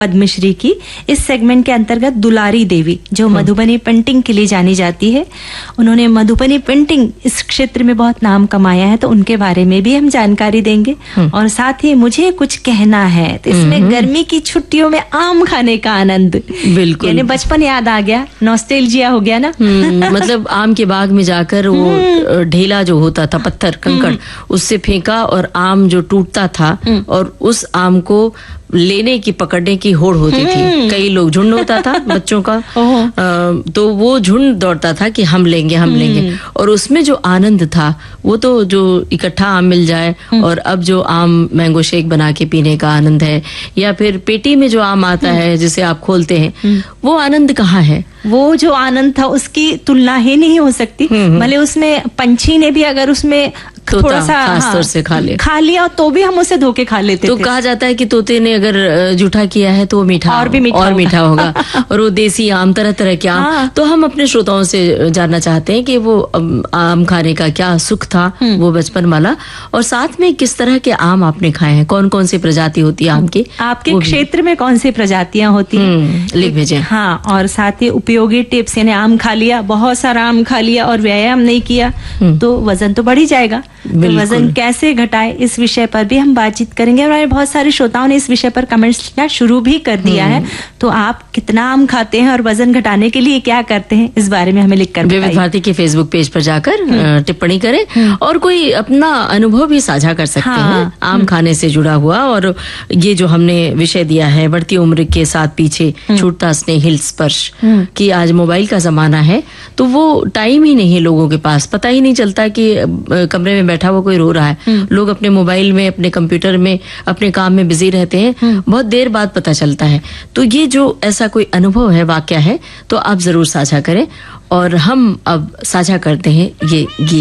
पद्मश्री की। इस सेगमेंट के अंतर्गत दुलारी देवी, जो मधुबनी पेंटिंग के लिए जानी जाती है, उन्होंने मधुबनी पेंटिंग इस क्षेत्र में बहुत नाम कमाया है, तो उनके बारे में भी हम जानकारी देंगे। और साथ ही मुझे कुछ कहना है, तो इसमें गर्मी की छुट्टियों में आम खाने का आनंद, बिल्कुल, यानी बचपन याद आ गया, नॉस्टैल्जिया हो गया ना। मतलब आम के बाग में जाकर वो ढेला जो होता था, पत्थर कंकड़, उससे फेंका और आम जो टूटता था और उस आम को लेने की, पकड़ने की होड़ होती थी। कई लोग, झुंड होता था बच्चों का, तो वो झुंड दौड़ता था कि हम लेंगे हम लेंगे। और उसमें जो आनंद था वो तो जो इकट्ठा आम मिल जाए, और अब जो आम मैंगो शेक बना के पीने का आनंद है, या फिर पेटी में जो आम आता है जिसे आप खोलते हैं, वो आनंद कहाँ है? वो जो आनंद था उसकी तुलना ही नहीं हो सकती। भले उसमें पंछी ने भी अगर उसमें थोड़ा सा खास तौर से खा लिया तो भी हम उसे धोके खा लेते तो थे। कहा जाता है कि तोते ने अगर जूठा किया है तो वो मीठा और भी मीठा होगा। और वो देसी आम, तरह तरह के आम। तो हम अपने श्रोताओं से जानना चाहते हैं कि वो आम खाने का क्या सुख था, वो बचपन वाला, और साथ में किस तरह के आम आपने खाए हैं, कौन कौन सी प्रजाति होती है आम की, आपके क्षेत्र में कौन सी प्रजातियां होती हैं, लिख भेजें। हाँ, और साथ ही उपयोगी टिप्स, यानी आम खा लिया, बहुत सारा आम खा लिया और व्यायाम नहीं किया तो वजन तो बढ़ ही जाएगा। तो वजन कैसे घटाए, इस विषय पर भी हम बातचीत करेंगे। और बहुत सारे श्रोताओं ने इस विषय पर कमेंट्स लिखना शुरू भी कर दिया है। तो आप कितना आम खाते हैं और वजन घटाने के लिए क्या करते हैं, इस बारे में हमें लिखकर बताइए। विविध भारती के फेसबुक पेज पर जाकर टिप्पणी करें, और कोई अपना अनुभव भी साझा कर सकते हैं आम खाने से जुड़ा हुआ। और ये जो हमने विषय दिया है, बढ़ती उम्र के साथ पीछे छूटता स्नेहिल स्पर्श, कि आज मोबाइल का जमाना है, तो वो टाइम ही नहीं है लोगों के पास। पता ही नहीं चलता कि कमरे में बैठा हुआ कोई रो रहा है। लोग अपने मोबाइल में, अपने कंप्यूटर में, अपने काम में बिजी रहते हैं, बहुत देर बाद पता चलता है। तो ये जो ऐसा कोई अनुभव है, वाकया है, तो आप जरूर साझा करें। और हम अब साझा करते हैं ये गीत।